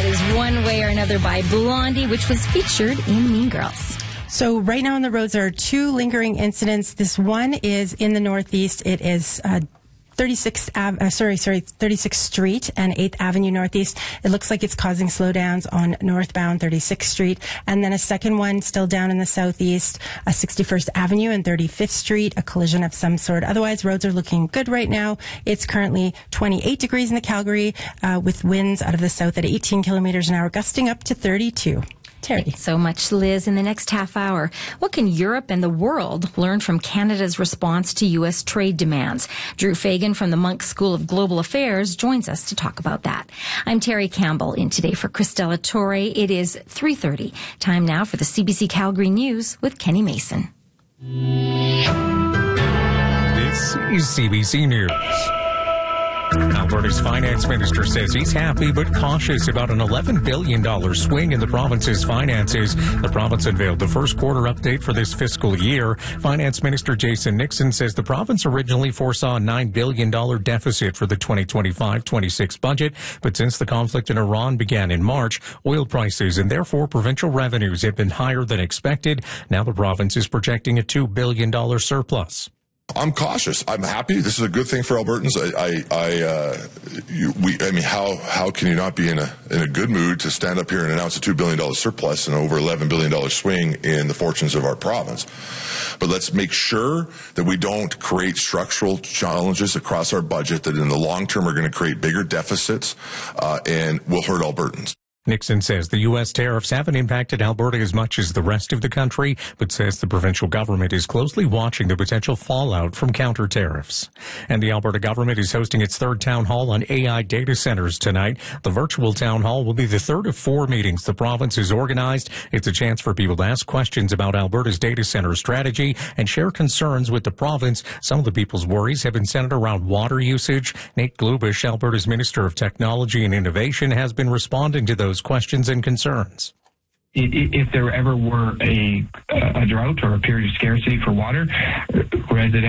is One Way or Another by Blondie, which was featured in Mean Girls. So right now on the roads there are two lingering incidents. This one is in the Northeast. It is 36th Street and 8th Avenue Northeast. It looks like it's causing slowdowns on northbound 36th Street. And then a second one still down in the Southeast, 61st Avenue and 35th Street, a collision of some sort. Otherwise, roads are looking good right now. It's currently 28 degrees in the Calgary, with winds out of the south at 18 kilometers an hour, gusting up to 32. Terry. Thanks so much, Liz. In the next half hour, what can Europe and the world learn from Canada's response to U.S. trade demands? Drew Fagan from the Munk School of Global Affairs joins us to talk about that. I'm Terry Campbell, in today for Christella Torre. It is 3:30. Time now for the CBC Calgary News with Kenny Mason. This is CBC News. Alberta's finance minister says he's happy but cautious about an $11 billion swing in the province's finances. The province unveiled the first quarter update for this fiscal year. Finance Minister Jason Nixon says the province originally foresaw a $9 billion deficit for the 2025-26 budget, but since the conflict in Iran began in March, oil prices and therefore provincial revenues have been higher than expected. Now the province is projecting a $2 billion surplus. I'm cautious. I'm happy. This is a good thing for Albertans. How can you not be in a good mood to stand up here and announce a $2 billion surplus and over $11 billion swing in the fortunes of our province? But let's make sure that we don't create structural challenges across our budget that in the long term are going to create bigger deficits and will hurt Albertans. Nixon says the U.S. tariffs haven't impacted Alberta as much as the rest of the country, but says the provincial government is closely watching the potential fallout from counter tariffs. And the Alberta government is hosting its third town hall on AI data centers tonight. The virtual town hall will be the third of 4 meetings the province has organized. It's a chance for people to ask questions about Alberta's data center strategy and share concerns with the province. Some of the people's worries have been centered around water usage. Nate Glubish, Alberta's Minister of Technology and Innovation, has been responding to those questions and concerns. If there ever were a drought or a period of scarcity for water, residents